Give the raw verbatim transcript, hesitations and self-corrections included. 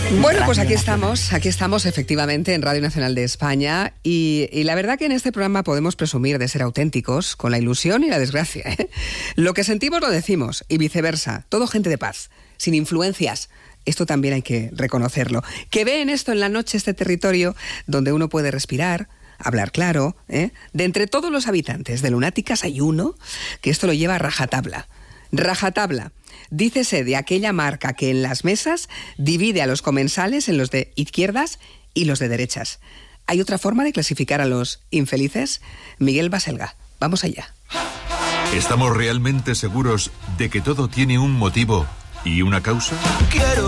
Bueno, pues aquí estamos, aquí estamos efectivamente en Radio Nacional de España y, y la verdad que en este programa podemos presumir de ser auténticos con la ilusión y la desgracia, ¿eh? Lo que sentimos lo decimos y viceversa, todo gente de paz, sin influencias. Esto también hay que reconocerlo. Que ve en esto en la noche este territorio donde uno puede respirar, hablar claro, ¿eh? De entre todos los habitantes de Lunáticas hay uno que esto lo lleva a rajatabla. Rajatabla. Dícese de aquella marca que en las mesas divide a los comensales en los de izquierdas y los de derechas. ¿Hay otra forma de clasificar a los infelices? Miguel Baselga, vamos allá. ¿Estamos realmente seguros de que todo tiene un motivo y una causa? Quiero